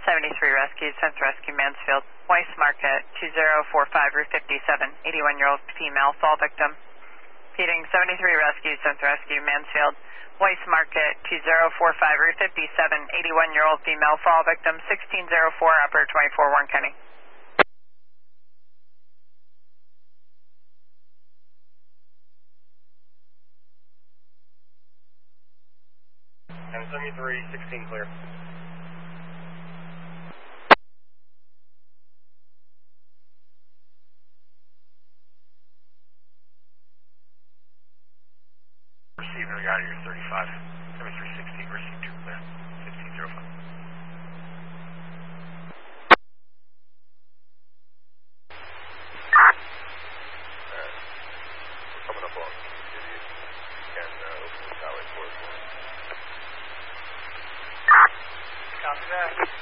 73 rescued, sent to Rescue Mansfield. Weiss Market, 2045 Route 57, 81-year-old female, fall victim. Repeating, 73 rescued, sent to Rescue Mansfield. Weiss Market, 2045 Route 57, 81-year-old female, fall victim, 1604, operator 24, Warren County. And 73, 16 clear. Receive, I got your 35. 73, 16, receive 2 clear. 1605. We're coming up on City. And open the tower for us. Copy that.